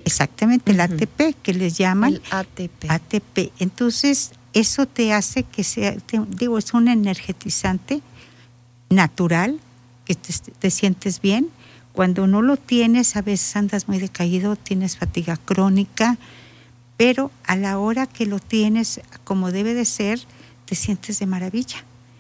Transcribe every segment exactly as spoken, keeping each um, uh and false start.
Exactamente, el uh-huh. A T P, que les llaman. El A T P. A T P. Entonces, eso te hace que sea, te, digo, es un energetizante natural, que te, te sientes bien. Cuando no lo tienes, a veces andas muy decaído, tienes fatiga crónica, pero a la hora que lo tienes como debe de ser, te sientes de maravilla.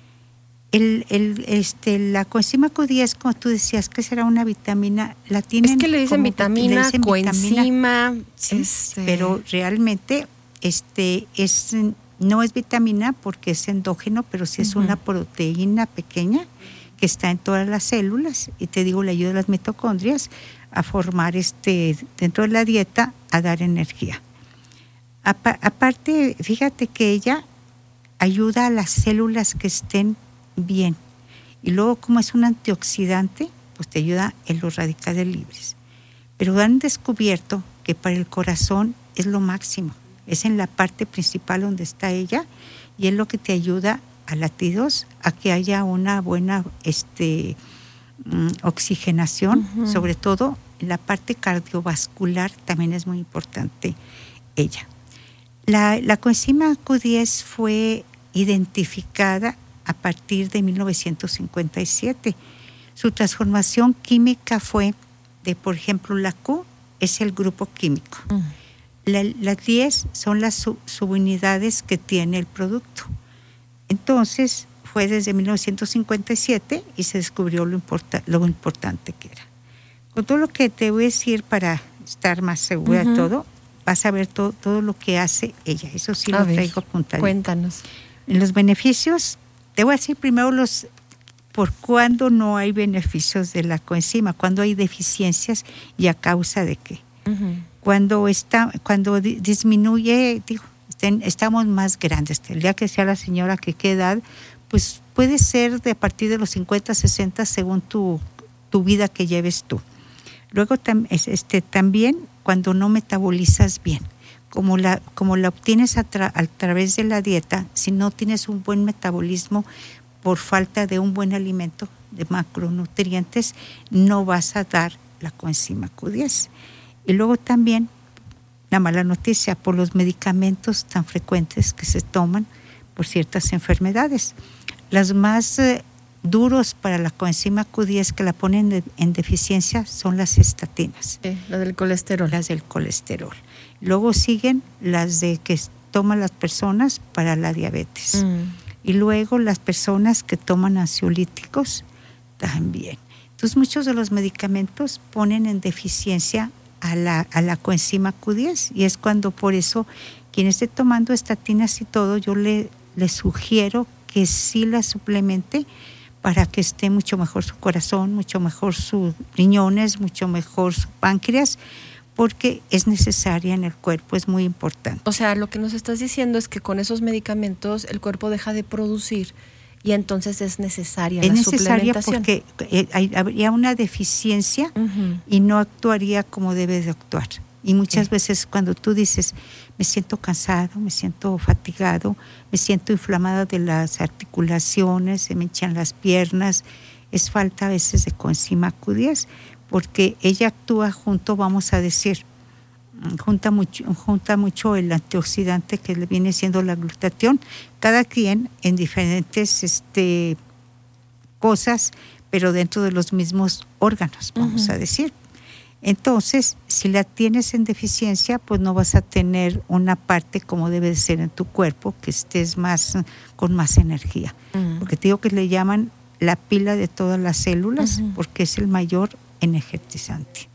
El, el, este, la coenzima Q diez, como tú decías, que será una vitamina, la tienen. Es que le dicen como, vitamina, le dicen coenzima. Vitamina, sí, este... pero realmente este, es, no es vitamina porque es endógeno, pero sí es uh-huh. una proteína pequeña que está en todas las células y te digo, le ayuda a las mitocondrias a formar este, dentro de la dieta, a dar energía. Apa- aparte, fíjate que ella ayuda a las células que estén bien. Y luego, como es un antioxidante, pues te ayuda en los radicales libres. Pero han descubierto que para el corazón es lo máximo. Es en la parte principal donde está ella y es lo que te ayuda a latidos, a que haya una buena este, um, oxigenación, uh-huh. sobre todo en la parte cardiovascular también es muy importante ella. La, la coenzima Q diez fue identificada a partir de mil novecientos cincuenta y siete. Su transformación química fue de, por ejemplo, la Q es el grupo químico. Uh-huh. La, las diez son las sub, subunidades que tiene el producto. Entonces, fue desde mil novecientos cincuenta y siete y se descubrió lo, importa, lo importante que era. Con todo lo que te voy a decir para estar más segura uh-huh. de todo, vas a ver todo, todo lo que hace ella. Eso sí a lo ver, traigo apuntadito. Cuéntanos. En los beneficios, te voy a decir primero los por cuándo no hay beneficios de la coenzima, cuando hay deficiencias y a causa de qué. Uh-huh. Cuando, está, cuando di, disminuye, digo, estamos más grandes. El día que sea la señora que qué edad, pues puede ser de a partir de los cincuenta, sesenta según tu, tu vida que lleves tú. Luego tam, este, también cuando no metabolizas bien, como la, como la obtienes a, tra, a través de la dieta, si no tienes un buen metabolismo por falta de un buen alimento de macronutrientes, no vas a dar la coenzima Q diez. Y luego también la mala noticia por los medicamentos tan frecuentes que se toman por ciertas enfermedades. Las más eh, duros para la coenzima Q diez que la ponen de, en deficiencia son las estatinas. Sí, las del colesterol. Las del colesterol. Luego siguen las de que toman las personas para la diabetes. Mm. Y luego las personas que toman ansiolíticos también. Entonces muchos de los medicamentos ponen en deficiencia a la, a la coenzima Q diez y es cuando por eso quien esté tomando estatinas y todo, yo le, le sugiero que sí la suplemente para que esté mucho mejor su corazón, mucho mejor sus riñones, mucho mejor su páncreas, porque es necesaria en el cuerpo, es muy importante. O sea, lo que nos estás diciendo es que con esos medicamentos el cuerpo deja de producir y entonces es necesaria es la necesaria suplementación. Porque hay, habría una deficiencia uh-huh. y no actuaría como debe de actuar. Y muchas sí. veces cuando tú dices, me siento cansado, me siento fatigado, me siento inflamada de las articulaciones, se me hinchan las piernas, es falta a veces de coenzima Q diez, porque ella actúa junto, vamos a decir, junta mucho, junta mucho el antioxidante que le viene siendo la glutatión, cada quien en diferentes este, cosas, pero dentro de los mismos órganos, vamos uh-huh. a decir. Entonces, si la tienes en deficiencia, pues no vas a tener una parte como debe de ser en tu cuerpo, que estés más con más energía. Uh-huh. Porque te digo que le llaman la pila de todas las células, uh-huh. porque es el mayor energetizante.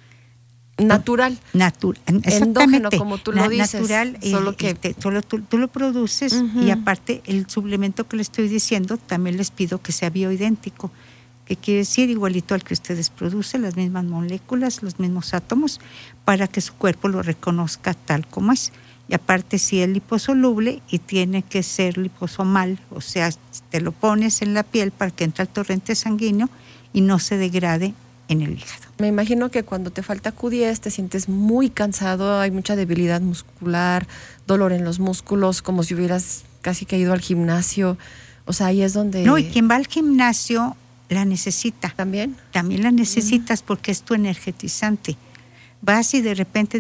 Natural. Natural. Endógeno, como tú lo dices. Natural, solo eh, que este, solo tú, tú lo produces uh-huh. y aparte el suplemento que le estoy diciendo, también les pido que sea bioidéntico. Que quiere decir igualito al que ustedes producen, las mismas moléculas, los mismos átomos, para que su cuerpo lo reconozca tal como es. Y aparte, si es liposoluble y tiene que ser liposomal, o sea, te lo pones en la piel para que entre al torrente sanguíneo y no se degrade en el hígado. Me imagino que cuando te falta Q diez te sientes muy cansado, hay mucha debilidad muscular, dolor en los músculos, como si hubieras casi caído al gimnasio. O sea, ahí es donde... No, y quien va al gimnasio la necesita. ¿También? También la necesitas uh-huh. porque es tu energetizante. Vas y de repente